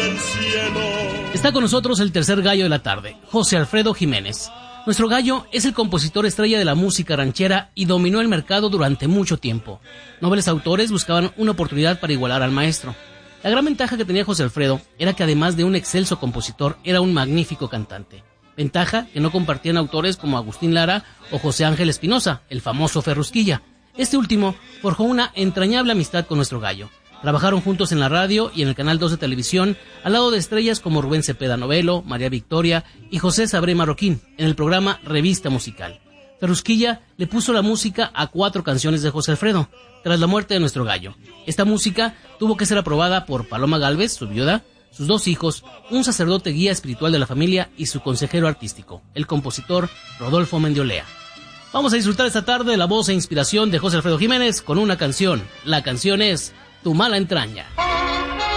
del cielo. Está con nosotros el tercer gallo de la tarde, José Alfredo Jiménez. Nuestro gallo es el compositor estrella de la música ranchera y dominó el mercado durante mucho tiempo. Nobles autores buscaban una oportunidad para igualar al maestro. La gran ventaja que tenía José Alfredo era que además de un excelso compositor, era un magnífico cantante. Ventaja que no compartían autores como Agustín Lara o José Ángel Espinosa, el famoso Ferrusquilla. Este último forjó una entrañable amistad con nuestro gallo. Trabajaron juntos en la radio y en el Canal 2 de televisión, al lado de estrellas como Rubén Cepeda Novelo, María Victoria y José Sabré Marroquín, en el programa Revista Musical. Ferrusquilla le puso la música a 4 canciones de José Alfredo, tras la muerte de nuestro gallo. Esta música tuvo que ser aprobada por Paloma Gálvez, su viuda, sus 2 hijos, un sacerdote guía espiritual de la familia y su consejero artístico, el compositor Rodolfo Mendiolea. Vamos a disfrutar esta tarde la voz e inspiración de José Alfredo Jiménez con una canción. La canción es Tu mala entraña.